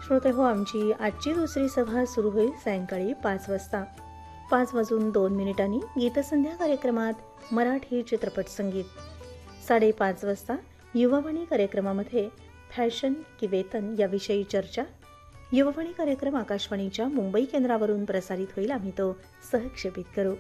श्रोते हो, आमची आजची दुसरी सभा सुरू होईल सायंकाळी 5 वाजता. 5:02 गीतसंध्या कार्यक्रमात मराठी चित्रपट संगीत. 5:30 वाजता युवावाणी कार्यक्रमामध्ये फॅशन की वेतन याविषयी चर्चा. युवावाणी कार्यक्रम आकाशवाणीच्या मुंबई केंद्रावरून प्रसारित होईल. आम्ही तो सहक्षेपित करू.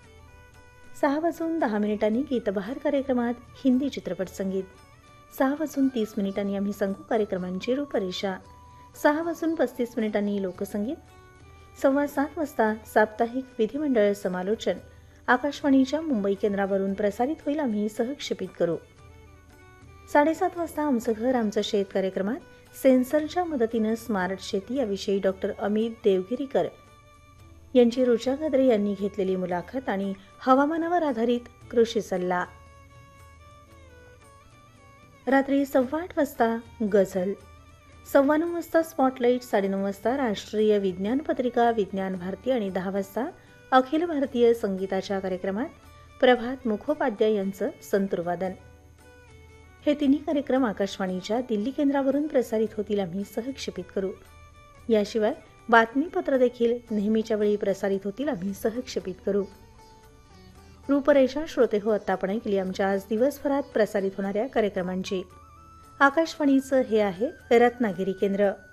6:10 गीतबहार कार्यक्रमात हिंदी चित्रपट संगीत. 6:30 आम्ही सांगू कार्यक्रमांची रूपरेषा. 6:35 लोकसंगीत. 7:15 वाजता साप्ताहिक विधिमंडळ समालोचन आकाशवाणीच्या मुंबई केंद्रावरून प्रसारित होईल. आम्ही सहक्षेपित करू. 7:30 वाजता आमचं घर आमचं शेत कार्यक्रमात सेन्सरच्या मदतीनं स्मार्ट शेती याविषयी डॉक्टर अमित देवगिरीकर यांची ऋचा गद्रे यांनी घेतलेली मुलाखत आणि हवामानावर आधारित कृषी सल्ला. रात्री 8:15 वाजता गझल. 9:15 वाजता स्पॉटलाईट. 9:30 वाजता राष्ट्रीय विज्ञान पत्रिका विज्ञान भारती आणि 10 वाजता अखिल भारतीय संगीताच्या कार्यक्रमात प्रभात मुखोपाध्याय यांचं संतूरवादन. हे तिन्ही कार्यक्रम आकाशवाणीच्या दिल्ली केंद्रावरून प्रसारित होतील. आम्ही सहक्षेपित करू. याशिवाय बातमीपत्र देखील नेहमीच्या वेळी प्रसारित होतील. आम्ही सहक्षेपित करू. रूपरेषा श्रोते हो, आता आपण ऐकली आमच्या आज दिवसभरात प्रसारित होणाऱ्या कार्यक्रमांची. आकाशवाणीचं हे आहे रत्नागिरी केंद्र.